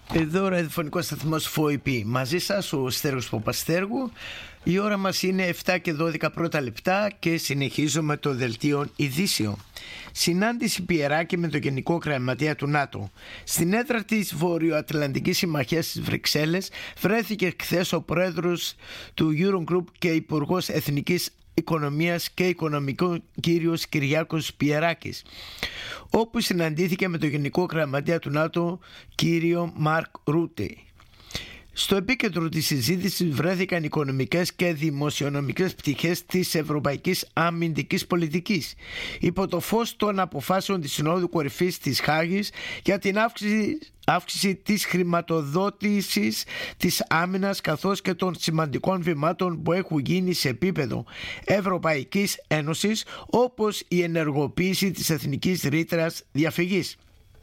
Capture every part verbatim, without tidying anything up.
Εδώ ραδιοφωνικό σταθμός ΦΟΗΠΗ. Μαζί σας ο Στέργος Παπαστέργου. Η ώρα μας είναι επτά και δώδεκα πρώτα λεπτά και συνεχίζουμε το δελτίο ειδήσεων. Συνάντηση Πιεράκη με το Γενικό Γραμματέα του ΝΑΤΟ. Στην έδρα της Βορειοατλαντικής Συμμαχίας στις Βρυξέλλες βρέθηκε χθες ο πρόεδρος του Eurogroup και υπουργός Εθνικής Οικονομίας και Οικονομικών κύριος Κυριάκος Πιεράκης, όπου συναντήθηκε με το Γενικό Γραμματέα του ΝΑΤΟ κύριο Μαρκ Ρούτε. Στο επίκεντρο της συζήτησης βρέθηκαν οικονομικές και δημοσιονομικές πτυχές της ευρωπαϊκής αμυντικής πολιτικής, υπό το φως των αποφάσεων της Συνόδου Κορυφής της Χάγης για την αύξηση, αύξηση της χρηματοδότησης της άμυνας, καθώς και των σημαντικών βημάτων που έχουν γίνει σε επίπεδο Ευρωπαϊκής Ένωσης, όπως η ενεργοποίηση της εθνικής ρήτρας διαφυγής.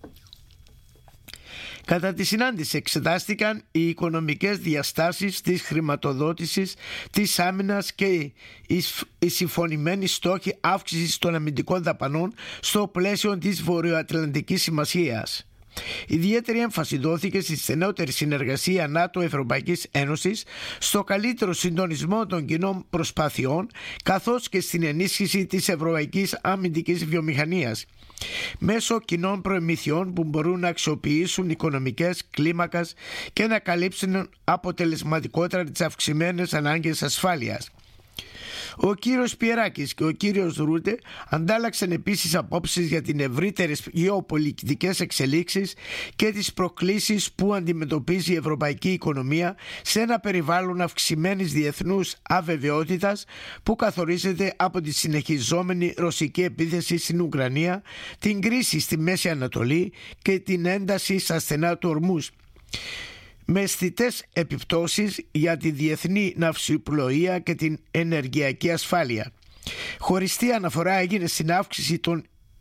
Κατά τη συνάντηση εξετάστηκαν οι οικονομικές διαστάσεις της χρηματοδότησης της άμυνας και οι συμφωνημένοι στόχοι αύξησης των αμυντικών δαπανών στο πλαίσιο της Βορειοατλαντικής Συμμαχίας. Ιδιαίτερη έμφαση δόθηκε στη στενότερη συνεργασία ΝΑΤΟ-Ευρωπαϊκής Ένωσης, στο καλύτερο συντονισμό των κοινών προσπαθειών, καθώς και στην ενίσχυση της ευρωπαϊκής αμυντικής βιομηχανίας μέσω κοινών προμηθειών που μπορούν να αξιοποιήσουν οικονομικές κλίμακας και να καλύψουν αποτελεσματικότερα τις αυξημένες ανάγκες ασφάλειας. Ο κύριος Πιεράκης και ο κύριος Ρούτε αντάλλαξαν επίσης απόψεις για την ευρύτερες γεωπολιτικές εξελίξεις και τις προκλήσεις που αντιμετωπίζει η ευρωπαϊκή οικονομία σε ένα περιβάλλον αυξημένης διεθνούς αβεβαιότητας που καθορίζεται από τη συνεχιζόμενη ρωσική επίθεση στην Ουκρανία, την κρίση στη Μέση Ανατολή και την ένταση στα στενά του Ορμούζ, με αισθητές επιπτώσεις για τη διεθνή ναυσιπλοεία και την ενεργειακή ασφάλεια. Χωριστή αναφορά έγινε στην αύξηση των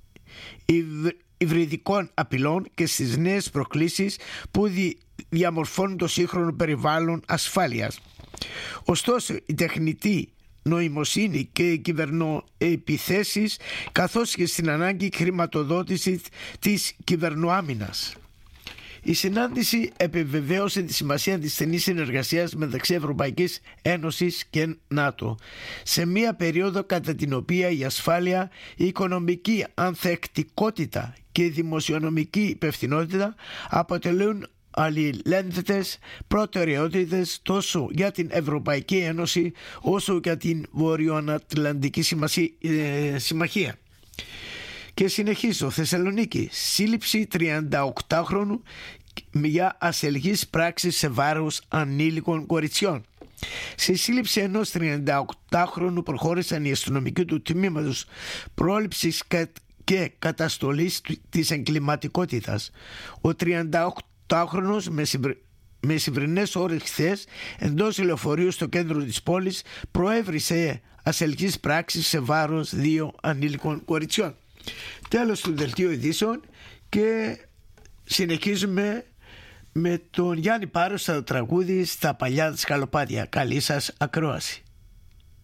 υβριδικών απειλών και στις νέες προκλήσεις που διαμορφώνουν το σύγχρονο περιβάλλον ασφάλειας. Ωστόσο, η τεχνητή νοημοσύνη και οι κυβερνοεπιθέσεις, καθώς και στην ανάγκη χρηματοδότησης της κυβερνοάμυνας. Η συνάντηση επιβεβαίωσε τη σημασία της στενής συνεργασίας μεταξύ Ευρωπαϊκής Ένωσης και ΝΑΤΟ σε μια περίοδο κατά την οποία η ασφάλεια, η οικονομική ανθεκτικότητα και η δημοσιονομική υπευθυνότητα αποτελούν αλληλένδετες προτεραιότητες τόσο για την Ευρωπαϊκή Ένωση όσο και για την Βορειοατλαντική Συμμαχία. Και συνεχίζω. Θεσσαλονίκη. Σύλληψη τριανταοκτάχρονου για ασελγής πράξη σε βάρος ανήλικων κοριτσιών. Σε σύλληψη ενός τριανταοκτάχρονου προχώρησαν οι αστυνομικοί του τμήματος πρόληψης και καταστολής της εγκληματικότητας. Ο τριανταοκτάχρονος με σημερινές ώρες χθες εντός λεωφορείου στο κέντρο της πόλης προέβρισε ασελγής πράξη σε βάρος δύο ανήλικων κοριτσιών. Τέλος του δελτίου ειδήσεων και συνεχίζουμε με τον Γιάννη Πάρο στο τραγούδι «Στα παλιά σκαλοπάτια». Καλή σας ακρόαση.